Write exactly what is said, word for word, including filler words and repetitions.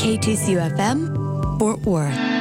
K T C U F M, Fort Worth.